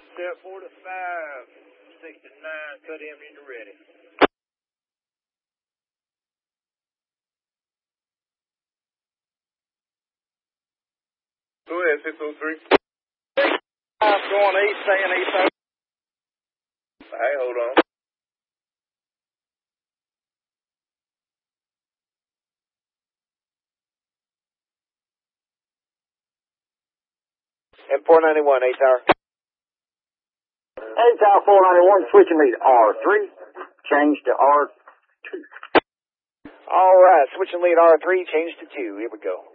Step 4 to 5, 69, cut in when you're ready. Go ahead, 603. I'm going east, staying east. Hey, hold on. And 491, 8 tower. 8 tower 491, switching lead R3, change to R2. All right, switching lead R3, change to 2. Here we go.